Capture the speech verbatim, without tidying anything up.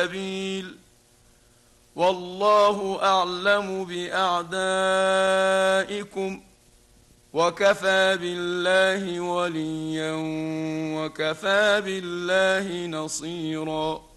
سبيل والله أعلم بأعدائكم وكفى بالله وليا وكفى بالله نصيرا